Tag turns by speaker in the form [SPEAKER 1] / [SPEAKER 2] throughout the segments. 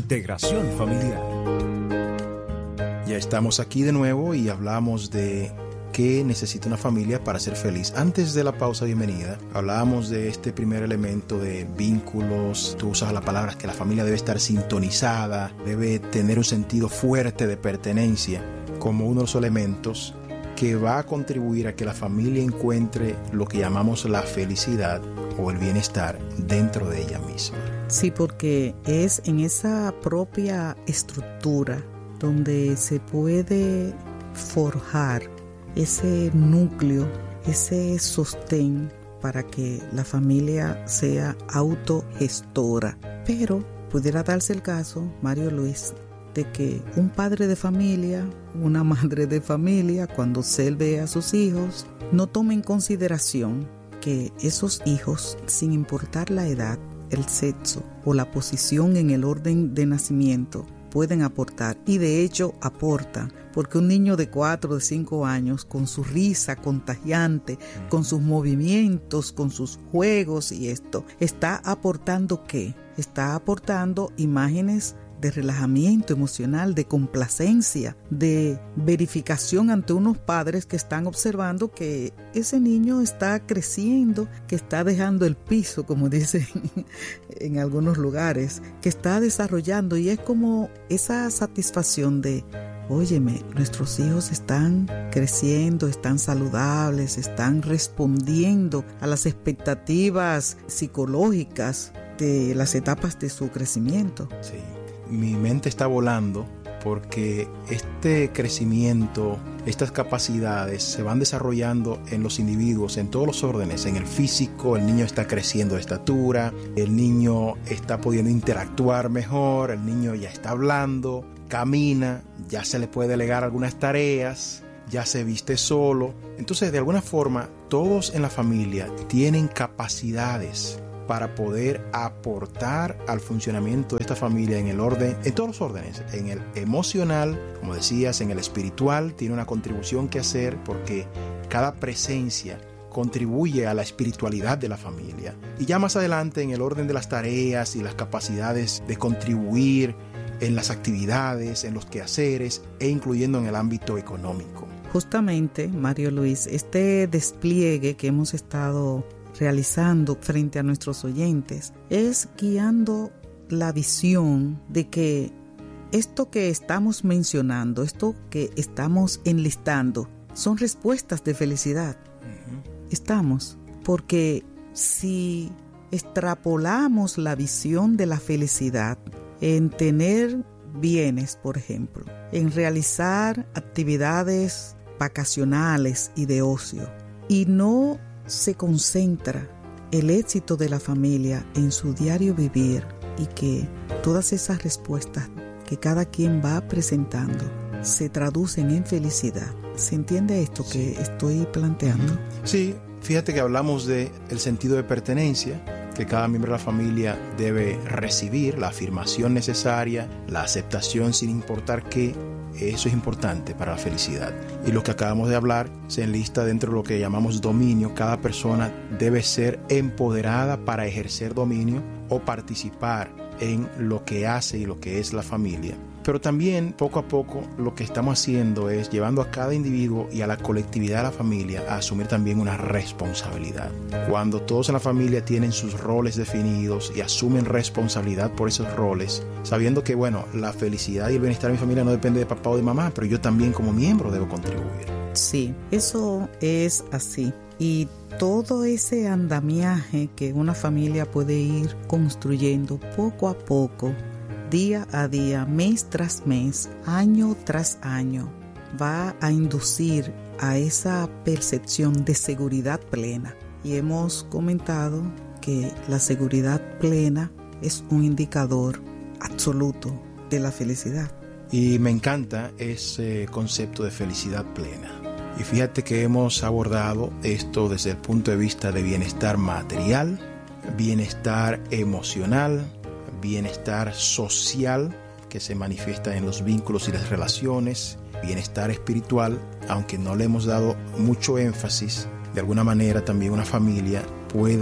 [SPEAKER 1] Integración familiar.
[SPEAKER 2] Ya estamos aquí de nuevo y hablamos de qué necesita una familia para ser feliz. Antes de la pausa, bienvenida, hablábamos de este primer elemento de vínculos. Tú usas la palabra que la familia debe estar sintonizada, debe tener un sentido fuerte de pertenencia como uno de los elementos que va a contribuir a que la familia encuentre lo que llamamos la felicidad o el bienestar dentro de ella misma.
[SPEAKER 3] Sí, porque es en esa propia estructura donde se puede forjar ese núcleo, ese sostén para que la familia sea autogestora. Pero pudiera darse el caso, Mario Luis, de que un padre de familia, una madre de familia, cuando se ve a sus hijos, no tome en consideración que esos hijos, sin importar la edad, el sexo o la posición en el orden de nacimiento, pueden aportar, y de hecho aportan, porque un niño de 4 o de 5 años, con su risa contagiante, con sus movimientos, con sus juegos y esto, está aportando ¿qué? Está aportando imágenes de relajamiento emocional, de complacencia, de verificación ante unos padres que están observando que ese niño está creciendo, que está dejando el piso, como dicen en algunos lugares, que está desarrollando, y es como esa satisfacción de, óyeme, nuestros hijos están creciendo, están saludables, están respondiendo a las expectativas psicológicas de las etapas de su crecimiento.
[SPEAKER 2] Sí. Mi mente está volando porque este crecimiento, estas capacidades se van desarrollando en los individuos, en todos los órdenes. En el físico, el niño está creciendo de estatura, el niño está pudiendo interactuar mejor, el niño ya está hablando, camina, ya se le puede delegar algunas tareas, ya se viste solo. Entonces, de alguna forma, todos en la familia tienen capacidades para poder aportar al funcionamiento de esta familia en el orden, en todos los órdenes, en el emocional, como decías, en el espiritual, tiene una contribución que hacer porque cada presencia contribuye a la espiritualidad de la familia. Y ya más adelante, en el orden de las tareas y las capacidades de contribuir en las actividades, en los quehaceres e incluyendo en el ámbito económico.
[SPEAKER 3] Justamente, Mario Luis, este despliegue que hemos estado realizando frente a nuestros oyentes es guiando la visión de que esto que estamos mencionando, esto que estamos enlistando, son respuestas de felicidad. Estamos, porque si extrapolamos la visión de la felicidad en tener bienes, por ejemplo, en realizar actividades vacacionales y de ocio, y no se concentra el éxito de la familia en su diario vivir, y que todas esas respuestas que cada quien va presentando se traducen en felicidad. ¿Se entiende esto que estoy planteando?
[SPEAKER 2] Sí, fíjate que hablamos de el sentido de pertenencia que cada miembro de la familia debe recibir, la afirmación necesaria, la aceptación sin importar qué. Eso es importante para la felicidad. Y lo que acabamos de hablar se enlista dentro de lo que llamamos dominio. Cada persona debe ser empoderada para ejercer dominio o participar en lo que hace y lo que es la familia. Pero también, poco a poco, lo que estamos haciendo es llevando a cada individuo y a la colectividad de la familia a asumir también una responsabilidad. Cuando todos en la familia tienen sus roles definidos y asumen responsabilidad por esos roles, sabiendo que, bueno, la felicidad y el bienestar de mi familia no depende de papá o de mamá, pero yo también como miembro debo contribuir.
[SPEAKER 3] Sí, eso es así. Y todo ese andamiaje que una familia puede ir construyendo poco a poco, día a día, mes tras mes, año tras año, va a inducir a esa percepción de seguridad plena. Y hemos comentado que la seguridad plena es un indicador absoluto de la felicidad.
[SPEAKER 2] Y me encanta ese concepto de felicidad plena. Y fíjate que hemos abordado esto desde el punto de vista de bienestar material, bienestar emocional, bienestar social, que se manifiesta en los vínculos y las relaciones, bienestar espiritual, aunque no le hemos dado mucho énfasis. De alguna manera también una familia puede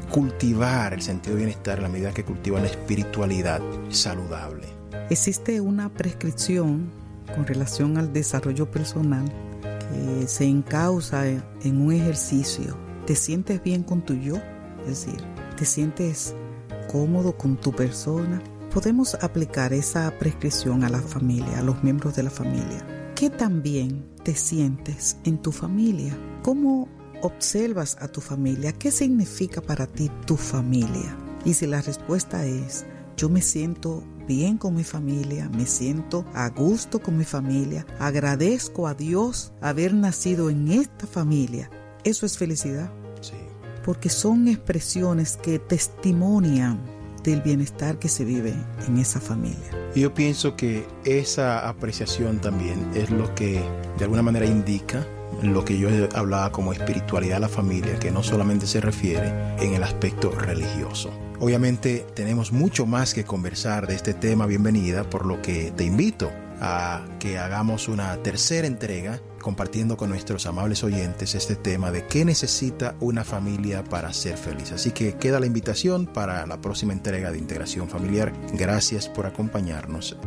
[SPEAKER 2] cultivar el sentido de bienestar en la medida que cultiva una espiritualidad saludable.
[SPEAKER 3] Existe una prescripción con relación al desarrollo personal que se encausa en un ejercicio. ¿Te sientes bien con tu yo? Es decir, ¿te sientes cómodo con tu persona? Podemos aplicar esa prescripción a la familia, a los miembros de la familia. ¿Qué tan bien te sientes en tu familia? ¿Cómo observas a tu familia? ¿Qué significa para ti tu familia? Y si la respuesta es, yo me siento bien con mi familia, me siento a gusto con mi familia, agradezco a Dios haber nacido en esta familia, eso es felicidad.
[SPEAKER 2] Sí.
[SPEAKER 3] Porque son expresiones que testimonian del bienestar que se vive en esa familia.
[SPEAKER 2] Y yo pienso que esa apreciación también es lo que de alguna manera indica lo que yo hablaba como espiritualidad de la familia, que no solamente se refiere en el aspecto religioso. Obviamente tenemos mucho más que conversar de este tema, bienvenida, por lo que te invito a que hagamos una tercera entrega compartiendo con nuestros amables oyentes este tema de qué necesita una familia para ser feliz. Así que queda la invitación para la próxima entrega de Integración Familiar. Gracias por acompañarnos.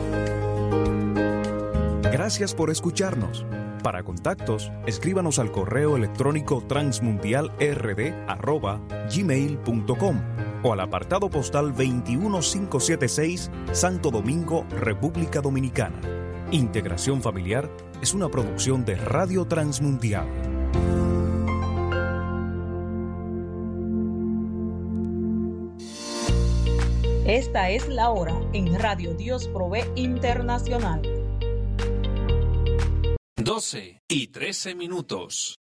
[SPEAKER 1] Gracias por escucharnos. Para contactos, escríbanos al correo electrónico transmundialrd@gmail.com o al apartado postal 21576, Santo Domingo, República Dominicana. Integración Familiar es una producción de Radio Transmundial.
[SPEAKER 4] Esta es la hora en Radio Dios Provee Internacional.
[SPEAKER 5] 12:13.